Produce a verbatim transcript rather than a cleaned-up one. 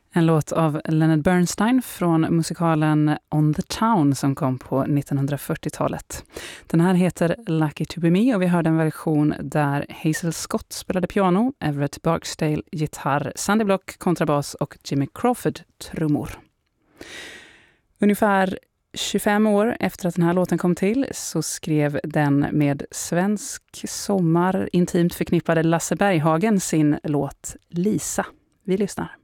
En låt av Leonard Bernstein från musikalen On the Town som kom på nittonhundrafyrtiotalet. Den här heter Lucky to be me och vi hörde en version där Hazel Scott spelade piano, Everett Barksdale gitarr, Sandy Block kontrabas och Jimmy Crawford trummor. Ungefär tjugofem år efter att den här låten kom till så skrev den med svensk sommar intimt förknippade Lasse Berghagen sin låt Lisa. Vi lyssnar.